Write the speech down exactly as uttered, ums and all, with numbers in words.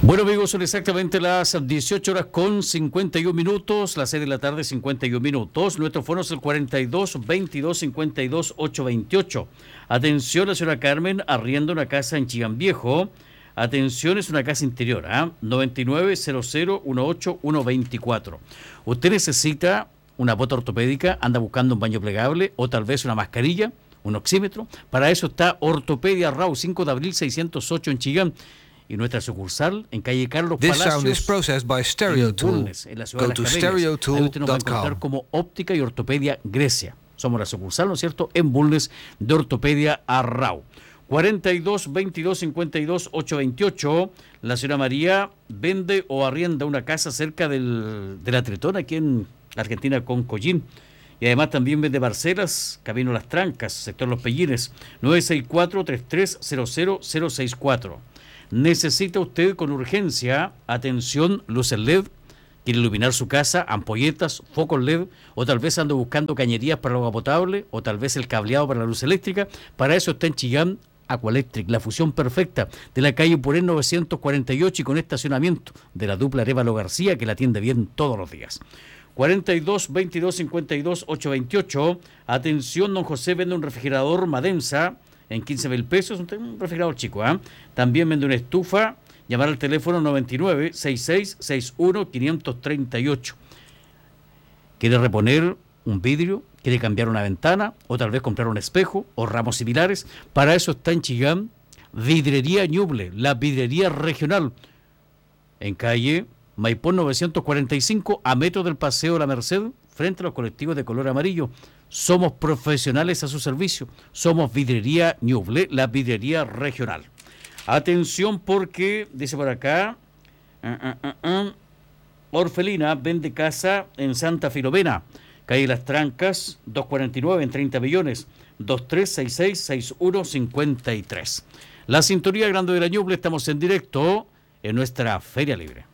Bueno, amigos, son exactamente las dieciocho horas con cincuenta y un minutos, las seis de la tarde, cincuenta y un minutos. Nuestro fono es el cuarenta y dos, veintidós, cincuenta y dos, ochocientos veintiocho. Atención, la señora Carmen arrienda una casa en Chillán Viejo. Atención, es una casa interior, ¿eh? noventa y nueve, cero cero, dieciocho, ciento veinticuatro. Usted necesita una bota ortopédica, anda buscando un baño plegable o tal vez una mascarilla, un oxímetro. Para eso está Ortopedia Rau, cinco de abril seiscientos ocho en Chillán. Y nuestra sucursal en calle Carlos This Palacios, sound is processed by Stereotool. en Bulnes, en la ciudad Go de to Las Camellas. stereotool Ahí usted nos va a dot com. encontrar como Óptica y Ortopedia Grecia. Somos la sucursal, ¿no es cierto?, en Bulnes de Ortopedia Arrau. cuarenta y dos, veintidós, cincuenta y dos, ochocientos veintiocho. La señora María vende o arrienda una casa cerca del, de la Tretona, aquí en Argentina, con Collín. Y además también vende parcelas, Camino Las Trancas, sector Los Pellines, nueve seis cuatro, treinta y tres cero cero cero seis cuatro. ¿Necesita usted con urgencia atención, luces L E D? ¿Quiere iluminar su casa, ampolletas, focos L E D? ¿O tal vez anda buscando cañerías para el agua potable? ¿O tal vez el cableado para la luz eléctrica? Para eso está en Chillán Aquaelectric, la fusión perfecta de la calle Purén novecientos cuarenta y ocho y con estacionamiento de la dupla Arévalo García, que la atiende bien todos los días. cuarenta y dos, veintidós, cincuenta y dos, ochocientos veintiocho. Atención, don José vende un refrigerador Madensa en quince mil pesos, un refrigerador chico, ¿eh? También vende una estufa. Llamar al teléfono noventa y nueve, sesenta y seis, sesenta y uno, quinientos treinta y ocho. ¿Quiere reponer un vidrio? ¿Quiere cambiar una ventana? ¿O tal vez comprar un espejo o ramos similares? Para eso está en Chillán Vidrería Ñuble, la vidrería regional, en calle Maipón novecientos cuarenta y cinco, a metros del Paseo La Merced, frente a los colectivos de color amarillo. Somos profesionales a su servicio. Somos Vidrería Ñuble, la vidrería regional. Atención porque, dice por acá, uh, uh, uh, uh, Orfelina vende casa en Santa Filomena, calle Las Trancas, doscientos cuarenta y nueve en treinta millones, veintitrés sesenta y seis, sesenta y uno cincuenta y tres. La sintonía Grande de la Ñuble, estamos en directo en nuestra Feria Libre.